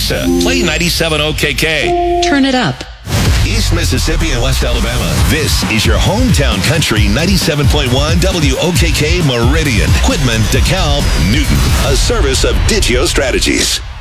Nixa. Play 97 OKK. Turn it up. East Mississippi and West Alabama. This is your hometown country 97.1 WOKK Meridian. Quitman, DeKalb, Newton. A service of Digio Strategies.